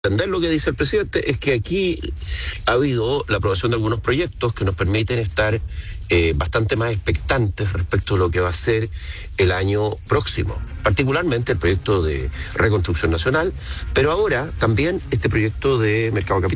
entender lo que dice el presidente es que aquí ha habido la aprobación de algunos proyectos que nos permiten estar bastante más expectantes respecto a lo que va a ser el año próximo, particularmente el proyecto de reconstrucción nacional, pero ahora también este proyecto de mercado de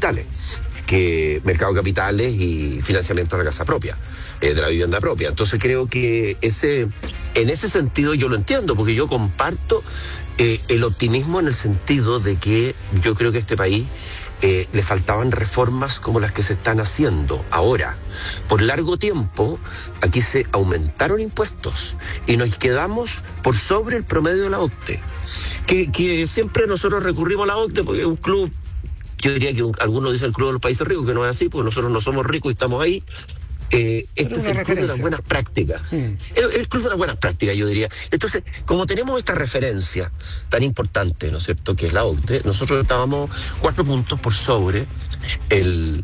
capitales y financiamiento de la casa propia, de la vivienda propia. Entonces creo que en ese sentido yo lo entiendo, porque yo comparto el optimismo en el sentido de que yo creo que a este país le faltaban reformas como las que se están haciendo ahora. Por largo tiempo aquí se aumentaron impuestos y nos quedamos por sobre el promedio de la OCDE, que siempre nosotros recurrimos a la OCDE porque es un club, yo diría que algunos dicen el club de los países ricos, que no es así, porque nosotros no somos ricos y estamos ahí. Este es el club de las buenas prácticas. El club de las buenas prácticas, yo diría. Entonces, como tenemos esta referencia tan importante, ¿no es cierto?, que es la OCDE, nosotros estábamos 4 puntos por sobre el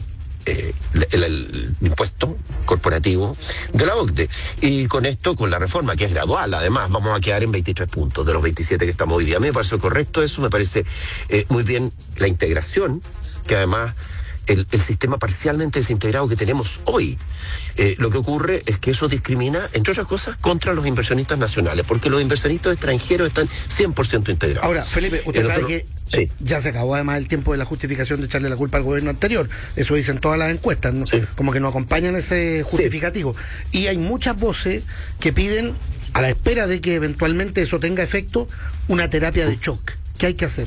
impuesto corporativo de la OCDE. Y con esto, con la reforma, que es gradual, además, vamos a quedar en 23 puntos de los 27 que estamos hoy día. A mí me parece correcto eso, me parece muy bien la integración, que además el sistema parcialmente desintegrado que tenemos hoy. Lo que ocurre es que eso discrimina, entre otras cosas, contra los inversionistas nacionales, porque los inversionistas extranjeros están 100% integrados. Ahora, Felipe, usted sabe que ya se acabó además el tiempo de la justificación de echarle la culpa al gobierno anterior. Eso dicen todas las encuestas, ¿no? Sí. Como que no acompañan ese justificativo. Sí. Y hay muchas voces que piden, a la espera de que eventualmente eso tenga efecto, una terapia de shock. ¿Qué hay que hacer?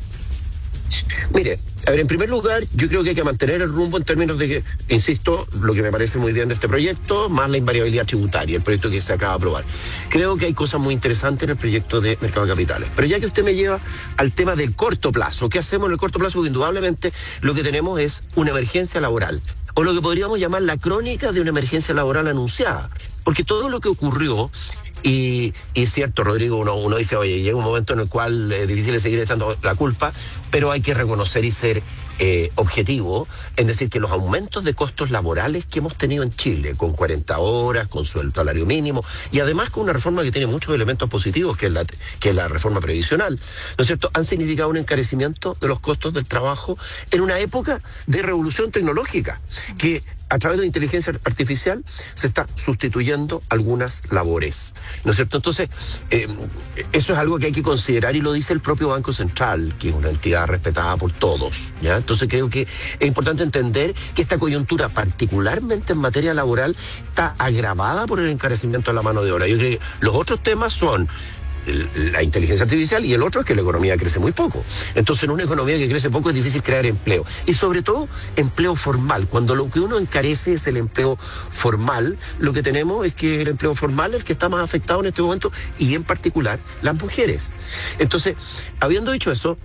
Mire, a ver, en primer lugar, yo creo que hay que mantener el rumbo en términos de que, insisto, lo que me parece muy bien de este proyecto, más la invariabilidad tributaria, el proyecto que se acaba de aprobar. Creo que hay cosas muy interesantes en el proyecto de mercado de capitales. Pero ya que usted me lleva al tema del corto plazo, ¿qué hacemos en el corto plazo? Porque indudablemente lo que tenemos es una emergencia laboral, o lo que podríamos llamar la crónica de una emergencia laboral anunciada. Porque todo lo que ocurrió, y es cierto, Rodrigo, uno dice, oye, llega un momento en el cual es difícil seguir echando la culpa, pero hay que reconocer y ser objetivo en decir que los aumentos de costos laborales que hemos tenido en Chile, con 40 horas, con sueldo salario mínimo, y además con una reforma que tiene muchos elementos positivos, que es la reforma previsional, ¿no es cierto?, han significado un encarecimiento de los costos del trabajo en una época de revolución tecnológica, que a través de la inteligencia artificial se está sustituyendo algunas labores, ¿no es cierto? Entonces, eso es algo que hay que considerar y lo dice el propio Banco Central, que es una entidad respetada por todos, ¿ya? Entonces creo que es importante entender que esta coyuntura, particularmente en materia laboral, está agravada por el encarecimiento de la mano de obra. Yo creo que los otros temas son la inteligencia artificial y el otro es que la economía crece muy poco. Entonces en una economía que crece poco es difícil crear empleo, y sobre todo empleo formal. Cuando lo que uno encarece es el empleo formal, lo que tenemos es que el empleo formal es el que está más afectado en este momento, y en particular las mujeres. Entonces, habiendo dicho eso,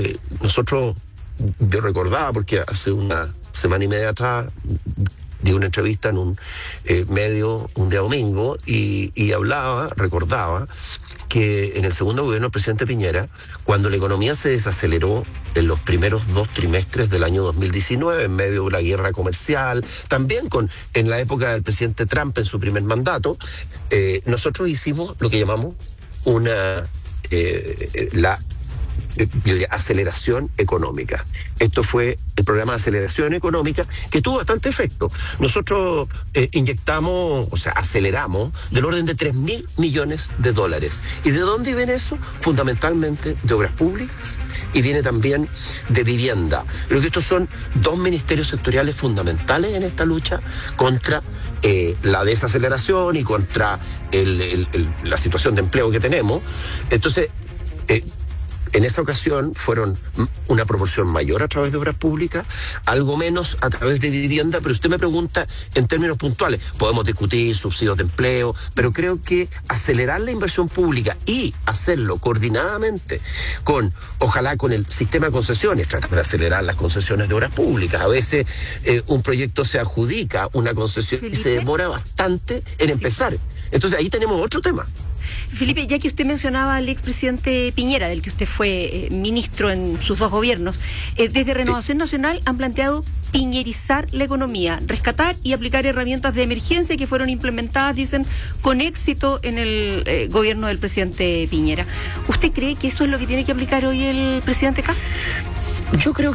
yo recordaba, porque hace una semana y media atrás di una entrevista en un medio un día domingo y recordaba que en el segundo gobierno del presidente Piñera, cuando la economía se desaceleró en los primeros 2 trimestres del año 2019, en medio de la guerra comercial, también en la época del presidente Trump en su primer mandato, nosotros hicimos lo que llamamos aceleración económica. Esto fue el programa de aceleración económica, que tuvo bastante efecto. Nosotros inyectamos, o sea, aceleramos del orden de $3.000 millones. ¿Y de dónde viene eso? Fundamentalmente de obras públicas, y viene también de vivienda. Creo que estos son 2 ministerios sectoriales fundamentales en esta lucha contra la desaceleración y contra la situación de empleo que tenemos. Entonces, en esa ocasión fueron una proporción mayor a través de obras públicas, algo menos a través de vivienda, pero usted me pregunta en términos puntuales. Podemos discutir subsidios de empleo, pero creo que acelerar la inversión pública y hacerlo coordinadamente ojalá con el sistema de concesiones, tratar de acelerar las concesiones de obras públicas. A veces un proyecto se adjudica una concesión y se demora bastante en empezar. Entonces ahí tenemos otro tema. Felipe, ya que usted mencionaba al expresidente Piñera, del que usted fue ministro en sus 2 gobiernos, desde Renovación Nacional han planteado piñerizar la economía, rescatar y aplicar herramientas de emergencia que fueron implementadas, dicen, con éxito en el gobierno del presidente Piñera. ¿Usted cree que eso es lo que tiene que aplicar hoy el presidente Kast? Yo creo